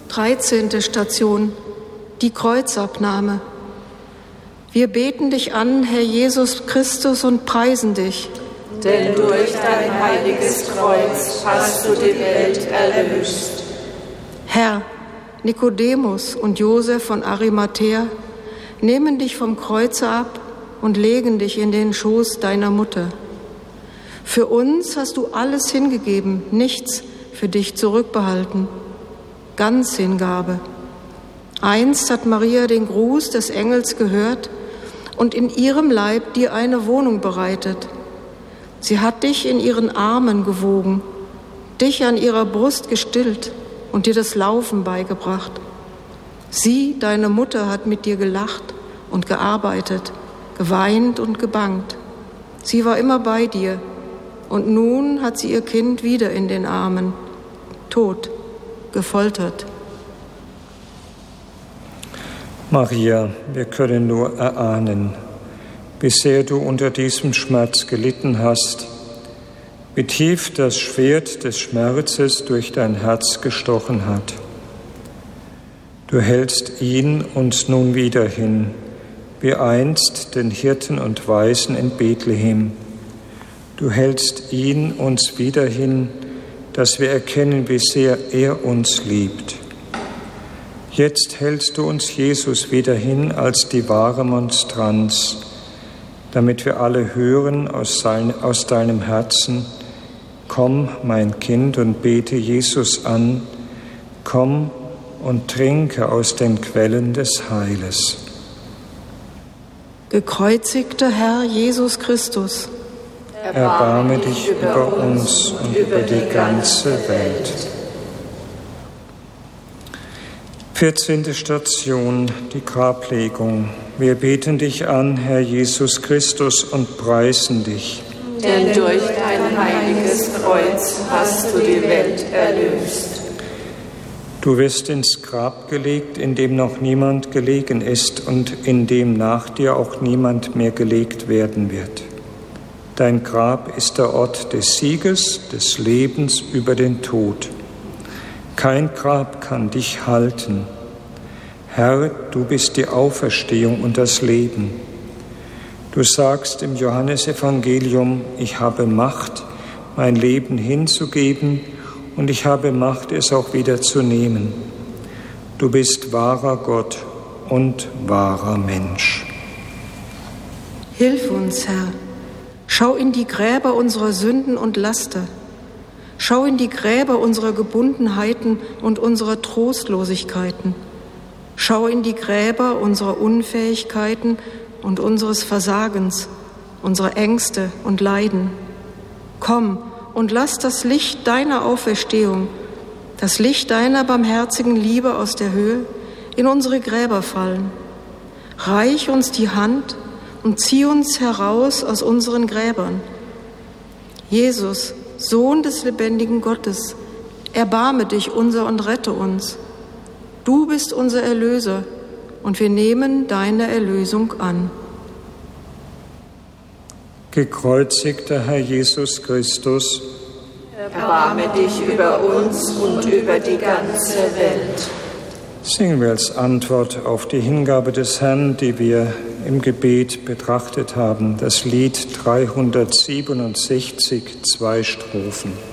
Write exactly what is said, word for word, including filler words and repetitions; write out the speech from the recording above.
dreizehnte Station, die Kreuzabnahme. Wir beten dich an, Herr Jesus Christus, und preisen dich. Denn durch dein heiliges Kreuz hast du die Welt erlöst. Herr, Nikodemus und Josef von Arimathäa nehmen dich vom Kreuze ab und legen dich in den Schoß deiner Mutter. Für uns hast du alles hingegeben, nichts für dich zurückbehalten. Ganz Hingabe. Einst hat Maria den Gruß des Engels gehört und in ihrem Leib dir eine Wohnung bereitet. Sie hat dich in ihren Armen gewogen, dich an ihrer Brust gestillt und dir das Laufen beigebracht. Sie, deine Mutter, hat mit dir gelacht und gearbeitet, geweint und gebangt. Sie war immer bei dir und nun hat sie ihr Kind wieder in den Armen, tot, gefoltert. Maria, wir können nur erahnen, wie sehr du unter diesem Schmerz gelitten hast, wie tief das Schwert des Schmerzes durch dein Herz gestochen hat. Du hältst ihn uns nun wieder hin, wie einst den Hirten und Weisen in Bethlehem. Du hältst ihn uns wieder hin, dass wir erkennen, wie sehr er uns liebt. Jetzt hältst du uns Jesus wieder hin als die wahre Monstranz, damit wir alle hören aus, sein, aus deinem Herzen: Komm, mein Kind, und bete Jesus an. Komm und trinke aus den Quellen des Heiles. Gekreuzigter Herr Jesus Christus, erbarme dich über uns und über die ganze Welt. vierzehnte Station, die Grablegung. Wir beten dich an, Herr Jesus Christus, und preisen dich. Denn durch dein heiliges Kreuz hast du die Welt erlöst. Du wirst ins Grab gelegt, in dem noch niemand gelegen ist und in dem nach dir auch niemand mehr gelegt werden wird. Dein Grab ist der Ort des Sieges, des Lebens über den Tod. Kein Grab kann dich halten. Herr, du bist die Auferstehung und das Leben. Du sagst im Johannesevangelium: Ich habe Macht, mein Leben hinzugeben, und ich habe Macht, es auch wieder zu nehmen. Du bist wahrer Gott und wahrer Mensch. Hilf uns, Herr. Schau in die Gräber unserer Sünden und Laster. Schau in die Gräber unserer Gebundenheiten und unserer Trostlosigkeiten. Schau in die Gräber unserer Unfähigkeiten und unseres Versagens, unserer Ängste und Leiden. Komm und lass das Licht deiner Auferstehung, das Licht deiner barmherzigen Liebe aus der Höhe in unsere Gräber fallen. Reich uns die Hand und zieh uns heraus aus unseren Gräbern. Jesus, Sohn des lebendigen Gottes, erbarme dich unser und rette uns. Du bist unser Erlöser und wir nehmen deine Erlösung an. Gekreuzigter Herr Jesus Christus, erbarme dich über uns und über die ganze Welt. Singen wir als Antwort auf die Hingabe des Herrn, die wir im Gebet betrachtet haben, das Lied dreihundertsiebenundsechzig, zwei Strophen.